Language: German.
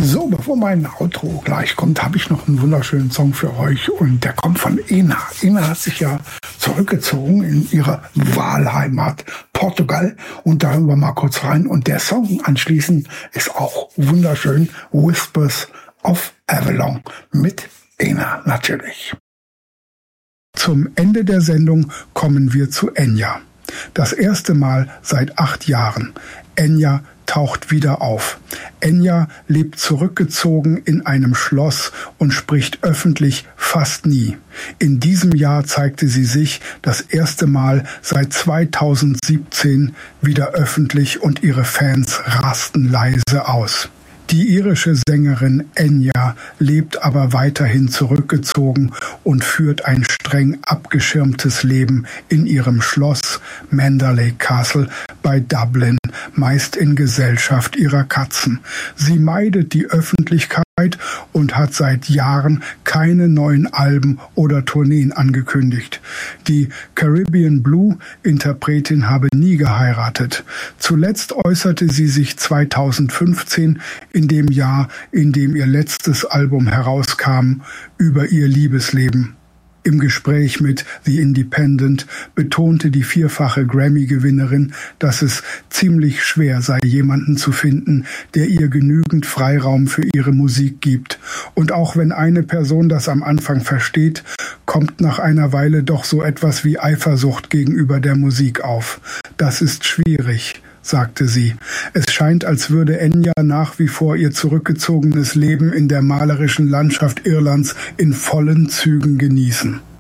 So, bevor mein Outro gleich kommt, habe ich noch einen wunderschönen Song für euch und der kommt von Ena. Ena hat sich ja zurückgezogen in ihre Wahlheimat Portugal und da hören wir mal kurz rein und der Song anschließend ist auch wunderschön, Whispers of Avalon mit Ena natürlich. Zum Ende der Sendung kommen wir zu Enya. Das erste Mal seit 8 Jahren. Enya taucht wieder auf. Enya lebt zurückgezogen in einem Schloss und spricht öffentlich fast nie. In diesem Jahr zeigte sie sich das erste Mal seit 2017 wieder öffentlich und ihre Fans rasten leise aus. Die irische Sängerin Enya lebt aber weiterhin zurückgezogen und führt ein streng abgeschirmtes Leben in ihrem Schloss Mandalay Castle bei Dublin, meist in Gesellschaft ihrer Katzen. Sie meidet die Öffentlichkeit und hat seit Jahren keine neuen Alben oder Tourneen angekündigt. Die Caribbean Blue Interpretin habe nie geheiratet. Zuletzt äußerte sie sich 2015, in dem Jahr, in dem ihr letztes Album herauskam, über ihr Liebesleben. Im Gespräch mit The Independent betonte die 4-fache Grammy-Gewinnerin, dass es ziemlich schwer sei, jemanden zu finden, der ihr genügend Freiraum für ihre Musik gibt. Und auch wenn eine Person das am Anfang versteht, kommt nach einer Weile doch so etwas wie Eifersucht gegenüber der Musik auf. Das ist schwierig, sagte sie. Es scheint, als würde Enya nach wie vor ihr zurückgezogenes Leben in der malerischen Landschaft Irlands in vollen Zügen genießen.